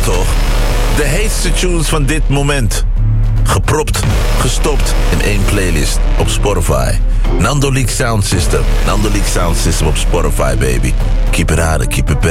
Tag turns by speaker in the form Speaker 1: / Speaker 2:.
Speaker 1: toch? De heetste tunes van dit moment. Gepropt, gestopt in één playlist op Spotify. Nando Leak Sound System. Nando Leak Sound System op Spotify, baby. Keep it hard, keep it back.